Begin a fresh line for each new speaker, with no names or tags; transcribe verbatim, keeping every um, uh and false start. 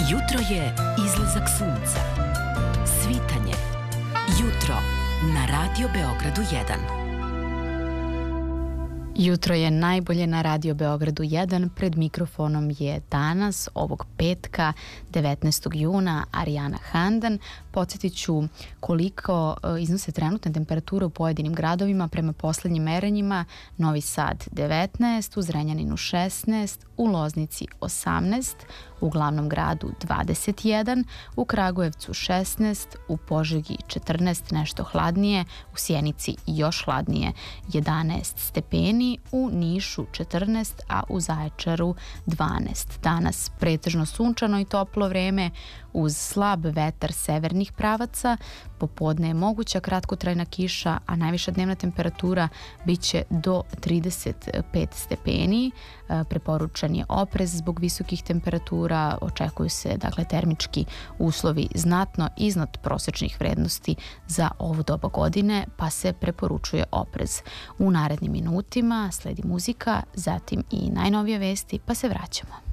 Jutro je izlazak sunca. Svitanje. Jutro na Radio Beogradu jedan.
Jutro je najbolje na Radio Beogradu jedan. Pred mikrofonom je danas, ovog petka, devetnaestog juna, Arijana Handan. Podsjetit ću koliko iznose trenutne temperature u pojedinim gradovima prema poslednjim merenjima. Novi Sad devetnaest, u Zrenjaninu šesnaest, u Loznici osamnaest, u glavnom gradu dvadeset jedan, u Kragujevcu šesnaest, u Požegi četrnaest, nešto hladnije, u Sjenici još hladnije jedanaest stepeni, u Nišu četrnaest, a u Zaječaru dvanaest. Danas pretežno sunčano i toplo vreme uz slab vetar severnih pravaca. Popodne je moguća kratkotrajna kiša, a najviša dnevna temperatura biće do trideset pet stepeni. Preporučan je oprez zbog visokih temperatura. Očekuju se dakle termički uslovi znatno iznad prosečnih vrednosti za ovu doba godine, pa se preporučuje oprez. U narednim minutima sledi muzika, zatim i najnovije vesti, pa se vraćamo.